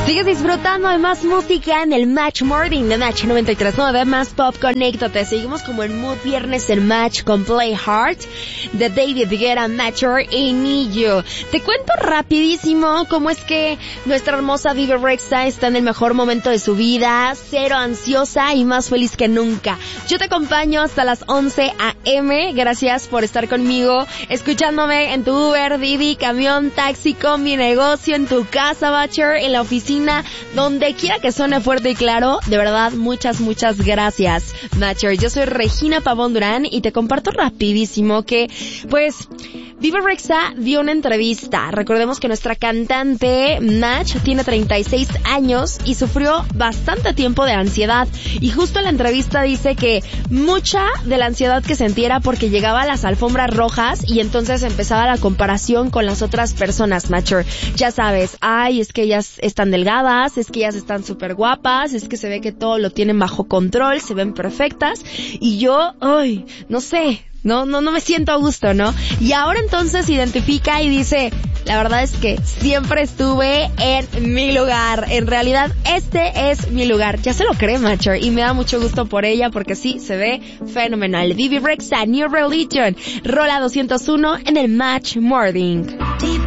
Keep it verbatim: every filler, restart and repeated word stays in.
Sigues disfrutando de más música en el Match Morning de Match noventa y tres punto nueve, más pop, conéctate. Seguimos como en Mood Viernes en Match con Play Hard de David Guetta, Matcher y Nillo. Te cuento rapidísimo cómo es que nuestra hermosa Vivi Rexha está en el mejor momento de su vida, cero ansiosa y más feliz que nunca. Yo te acompaño hasta las once a eme. Gracias por estar conmigo, escuchándome en tu Uber, Didi, camión, taxi, combi, negocio, en tu casa, Matcher, en la oficina, donde quiera que suene fuerte y claro. De verdad, muchas, muchas gracias, Matcher. Yo soy Regina Pavón Durán y te comparto rapidísimo que, pues, Vivi Rexha dio una entrevista. Recordemos que nuestra cantante Nach tiene treinta y seis años y sufrió bastante tiempo de ansiedad. Y justo en la entrevista dice que mucha de la ansiedad que sentía era porque llegaba a las alfombras rojas y entonces empezaba la comparación con las otras personas, Matcher. Ya sabes, ay, es que ellas están delgadas, es que ellas están súper guapas, es que se ve que todo lo tienen bajo control, se ven perfectas. Y yo, ay, no sé... No, no, no me siento a gusto, ¿no? Y ahora entonces identifica y dice, la verdad es que siempre estuve en mi lugar. En realidad, este es mi lugar. Ya se lo cree, Matcher, y me da mucho gusto por ella porque sí, se ve fenomenal. Vivi Rexha, New Religion, rola doscientos uno en el Match Morning.